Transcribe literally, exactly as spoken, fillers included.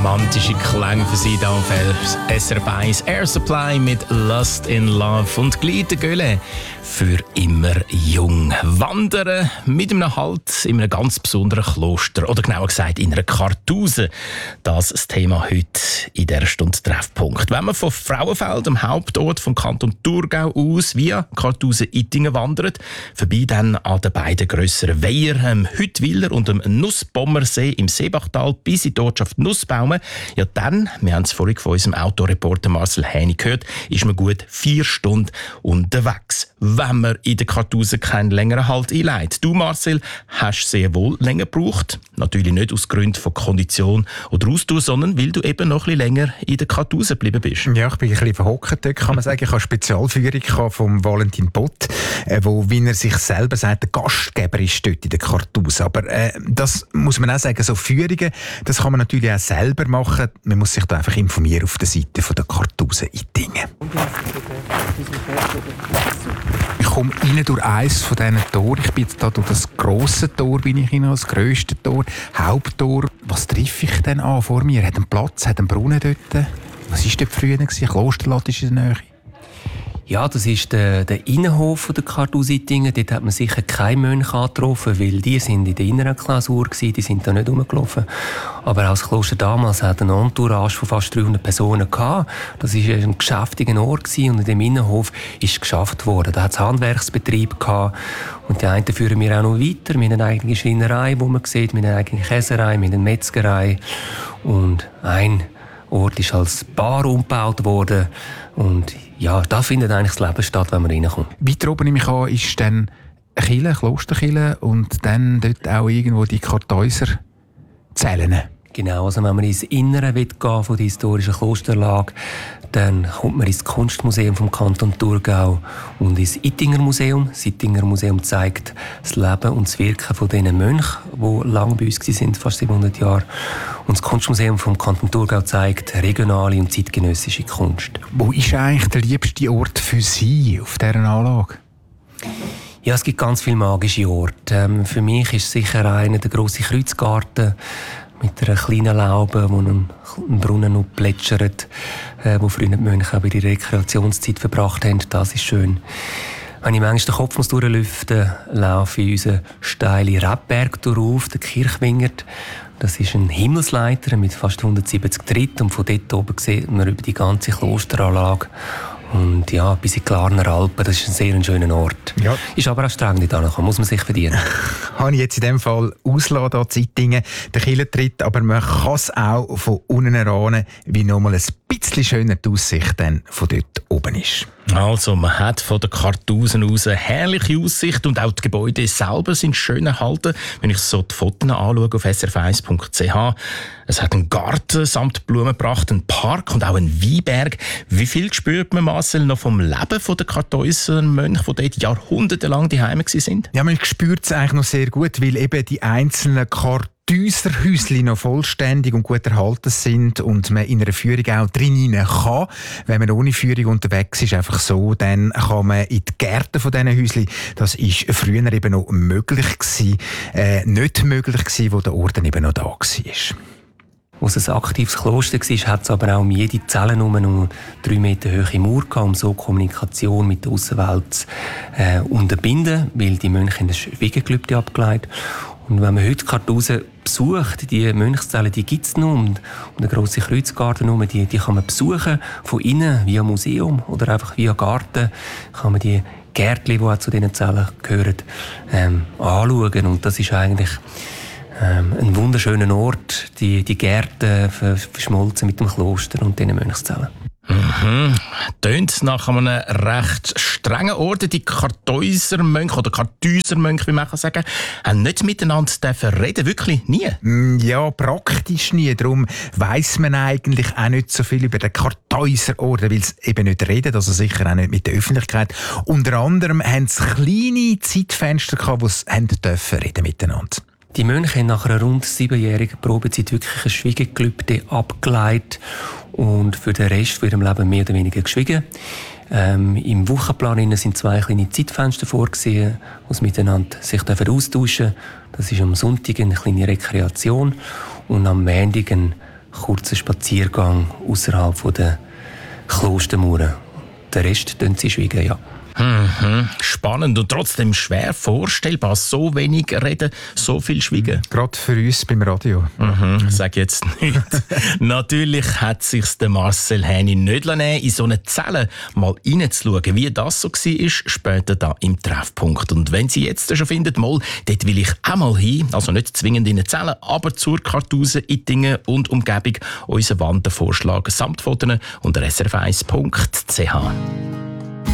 romantische Klänge für Sie hier auf S R F eins. Air Supply mit Lust in Love und gleich der Gölle für immer jung. Wandern mit einem Halt in einem ganz besonderen Kloster oder genauer gesagt in einer Kartuse. Das ist das Thema heute in dieser Stunde Treffpunkt. Wenn man von Frauenfeld, dem Hauptort vom Kanton Thurgau aus, via Kartuse Ittingen wandert, vorbei dann an den beiden grösseren Weiher, dem Hüttwiller und dem Nussbommersee im Seebachtal bis in die Ortschaft Nussbaumen, ja dann, wir haben es vorhin von unserem Autoreporter Marcel Häni gehört, ist man gut vier Stunden unterwegs, wenn man in der Kartuse keinen längeren Halt einlegt. Du, Marcel, hast sehr wohl länger gebraucht. Natürlich nicht aus Gründen von Kondition oder Ausdauer, sondern weil du eben noch ein bisschen länger in der Kartuse geblieben bist. Ja, ich bin ein bisschen verhockt dort, kann man sagen. Ich habe eine Spezialführung von Valentin Bott, wo, wie er sich selber sagt, der Gastgeber ist dort in der Kartuse. Aber äh, das muss man auch sagen, so Führungen, das kann man natürlich auch selber machen. Man muss sich da einfach informieren auf der Seite von der Kartuse Ittingen. Ich komme rein durch eines von diesen Toren. Ich bin jetzt da durch das grosse Tor, bin ich hinein, das grösste Tor, Haupttor. Was treffe ich denn an vor mir? Hat einen Platz, hat einen Brunnen dort? Was war dort früher? Ein Klosterlatt ist in der Nähe. Ja, das ist der, der Innenhof der Kartuse Ittingen. Dort hat man sicher keine Mönche angetroffen, weil die sind in der inneren Klausur gewesen, die sind da nicht rumgelaufen. Aber auch das Kloster damals hat eine Entourage von fast dreihundert Personen gehabt. Das war ein geschäftiger Ort gewesen, und in dem Innenhof ist geschafft worden. Da hat es Handwerksbetrieb gehabt. Und die einen führen wir auch noch weiter. Wir haben eine eigene Schreinerei, wo man sieht, wir haben eine eigene Käserei, wir haben eine Metzgerei. Und ein Ort ist als Bar umgebaut worden. Und ja, da findet eigentlich das Leben statt, wenn man reinkommt. Weiter oben nehme ich an, ist dann eine Kirche, eine Klosterkirche und dann dort auch irgendwo die Kartäuser Zellen. Genau, also wenn man ins Innere gehen will, von der historischen Klosterlage, dann kommt man ins Kunstmuseum vom Kanton Thurgau und ins Ittinger Museum. Das Ittinger Museum zeigt das Leben und das Wirken von diesen Mönchen, die lange bei uns waren, fast siebenhundert Jahre. Und das Kunstmuseum vom Kanton Thurgau zeigt regionale und zeitgenössische Kunst. Wo ist eigentlich der liebste Ort für Sie auf dieser Anlage? Ja, es gibt ganz viele magische Orte. Ähm, für mich ist sicher einer der grosse Kreuzgarten mit einer kleinen Laube, wo ein, ein Brunnen noch plätschert, äh, wo früher die Mönche auch ihre Rekreationszeit verbracht haben. Das ist schön. Wenn ich manchmal den Kopf muss durchlüften muss, laufe ich unseren steilen Rebberg auf, den Kirchwingert. Das ist ein Himmelsleiter mit fast hundertsiebzig Tritten und von dort oben sieht man über die ganze Klosteranlage. Und ja, bis in die Glarner Alpen, das ist ein sehr schöner Ort. Ja. Ist aber auch streng nicht angekommen, muss man sich verdienen. Habe ich jetzt in dem Fall ausladen an Ittingen, den Kirchentritt, aber man kann es auch von unten erahnen, wie nochmal ein bisschen schöner die Aussicht dann von dort oben ist. Also, man hat von den Kartusen aus eine herrliche Aussicht und auch die Gebäude selber sind schön erhalten. Wenn ich so die Fotos anschaue auf s r f eins punkt c h, es hat einen Garten samt Blumenpracht, einen Park und auch einen Weinberg. Wie viel spürt man, Marcel, noch vom Leben der Kartäusermönche, die dort jahrhundertelang daheim waren? Ja, man spürt es eigentlich noch sehr gut, weil eben die einzelnen Kartusen Häuschen noch vollständig und gut erhalten sind und man in einer Führung auch drin kann. Wenn man ohne Führung unterwegs ist, einfach so, dann kann man in die Gärten von diesen Häuschen, das ist früher eben noch möglich gewesen, äh, nicht möglich gewesen, wo der Orden eben noch da war. Als es ein aktives Kloster war, hat es aber auch um jede Zelle nur noch drei Meter hohe Mauer gehabt, um so Kommunikation mit der Aussenwelt zu äh, unterbinden, weil die Mönche ein Schwiegergelübde abgelegt. Und wenn man heute Kartuse besucht, die Mönchszellen, die gibt es noch, und, und den grossen Kreuzgarten herum, die, die kann man besuchen, von innen, via Museum oder einfach via Garten, kann man die Gärtchen, die auch zu diesen Zellen gehören, ähm, anschauen. Und das ist eigentlich ähm, ein wunderschöner Ort, die, die Gärten verschmolzen mit dem Kloster und den Mönchszellen. Mhm. Tönt nach einem recht strengen Ort. Die Kartäusermönche oder Kartäusermönche, wie man kann sagen, haben nicht miteinander reden, wirklich nie. Ja, praktisch nie. Darum weiss man eigentlich auch nicht so viel über den Kartäuserorden, weil sie eben nicht reden, also sicher auch nicht mit der Öffentlichkeit. Unter anderem haben sie kleine Zeitfenster gehabt, wo sie haben dürfen reden miteinander. Die Mönche haben nach einer rund siebenjährigen Probezeit wirklich ein Schwiegergelübde abgeleitet und für den Rest von ihrem Leben mehr oder weniger geschwiegen. Ähm, Im Wochenplan sind zwei kleine Zeitfenster vorgesehen, wo sie miteinander sich austauschen dürfen. Das ist am Sonntag eine kleine Rekreation und am Montag ein kurzen Spaziergang außerhalb der Klostermauern. Den Rest tun sie schweigen, ja. Mhm. Spannend und trotzdem schwer vorstellbar. So wenig reden, so viel schweigen. Gerade für uns beim Radio. Mhm. Sag jetzt nicht. Natürlich hat sich der Marcel Häni nicht lassen, in so eine Zelle mal reinzuschauen, wie das so war, später da im Treffpunkt. Und wenn Sie jetzt schon finden, mal, dort will ich auch mal hin, also nicht zwingend in eine Zelle, aber zur Kartuse, Ittingen und Umgebung, unser Wandervorschlag samt Fotos unter s r f eins punkt c h.